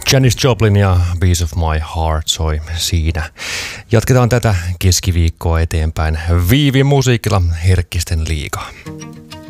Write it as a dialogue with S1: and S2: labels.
S1: Janis Joplin ja Piece of My Heart soi siinä. Jatketaan tätä keskiviikkoa eteenpäin Viivi musiikilla Herkkisten liiga.